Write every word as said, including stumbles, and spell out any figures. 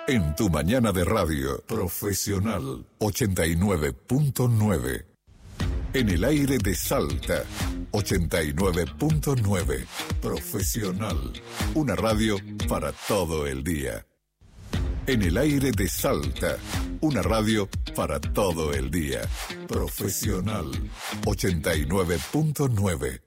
En tu mañana de radio, Profesional ochenta y nueve punto nueve. En el aire de Salta, ochenta y nueve punto nueve. Profesional, una radio para todo el día. En el aire de Salta, una radio para todo el día. Profesional ochenta y nueve punto nueve.